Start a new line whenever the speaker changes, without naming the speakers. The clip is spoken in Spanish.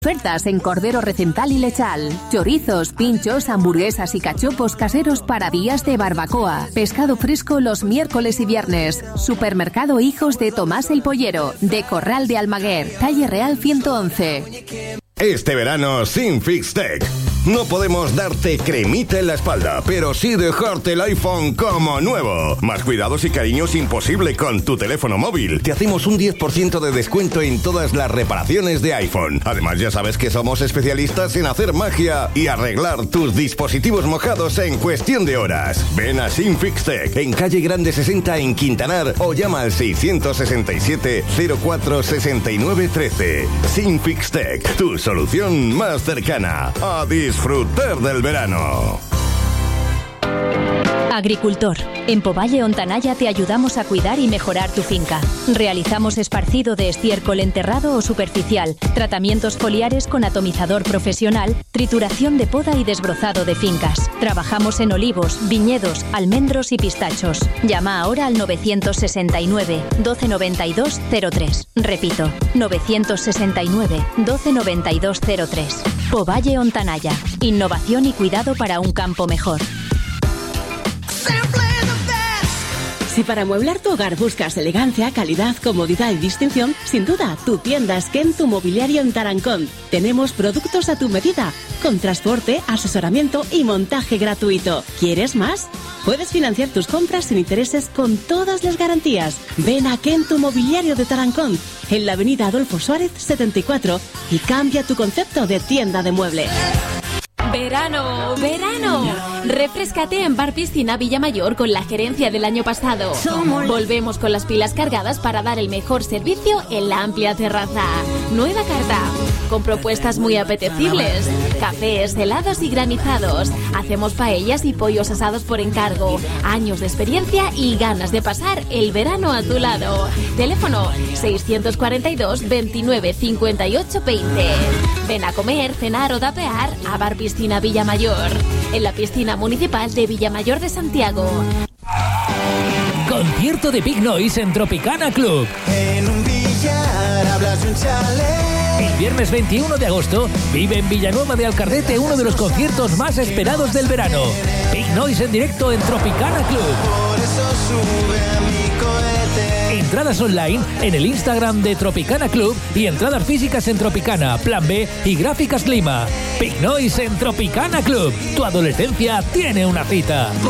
Ofertas en cordero recental y lechal, chorizos, pinchos, hamburguesas y cachopos caseros para días de barbacoa, pescado fresco los miércoles y viernes, Supermercado Hijos de Tomás el Pollero, de Corral de Almaguer, Calle Real 111.
Este verano sin Fixtec. No podemos darte cremita en la espalda, pero sí dejarte el iPhone como nuevo. Más cuidados y cariños imposible con tu teléfono móvil. Te hacemos un 10% de descuento en todas las reparaciones de iPhone. Además, ya sabes que somos especialistas en hacer magia y arreglar tus dispositivos mojados en cuestión de horas. Ven a Sin Fixtec, en calle Grande 60 en Quintanar, o llama al 667 04 69 13. Sin Fixtec, tu solución más cercana. A disfrutar del verano.
Agricultor. En Povalle Ontanaya te ayudamos a cuidar y mejorar tu finca. Realizamos esparcido de estiércol enterrado o superficial, tratamientos foliares con atomizador profesional, trituración de poda y desbrozado de fincas. Trabajamos en olivos, viñedos, almendros y pistachos. Llama ahora al 969 1292 03. Repito, 969 1292 03. Povalle Ontanaya. Innovación y cuidado para un campo mejor.
Si para amueblar tu hogar buscas elegancia, calidad, comodidad y distinción, sin duda, tu tienda es Kentu Mobiliario en Tarancón. Tenemos productos a tu medida, con transporte, asesoramiento y montaje gratuito. ¿Quieres más? Puedes financiar tus compras sin intereses con todas las garantías. Ven a Kentu Mobiliario de Tarancón, en la avenida Adolfo Suárez 74, y cambia tu concepto de tienda de muebles.
¡Verano! ¡Verano! Refréscate en Bar Piscina Villamayor con la gerencia del año pasado. Volvemos con las pilas cargadas para dar el mejor servicio en la amplia terraza. Nueva carta, con propuestas muy apetecibles. Cafés, helados y granizados. Hacemos paellas y pollos asados por encargo. Años de experiencia y ganas de pasar el verano a tu lado. Teléfono 642 29 58 20. Ven a comer, cenar o tapear a Bar Piscina Villamayor, en la piscina municipal de Villamayor de Santiago.
Concierto de Big Noise en Tropicana Club.
En un billar hablas de un chalet.
El viernes 21 de agosto vive en Villanueva de Alcardete uno de los conciertos más esperados del verano. Big Noise en directo en Tropicana Club.
Por eso sube a mi cohete.
Entradas online en el Instagram de Tropicana Club y entradas físicas en Tropicana, Plan B y Gráficas Lima. Big Noise en Tropicana Club. Tu adolescencia tiene una cita.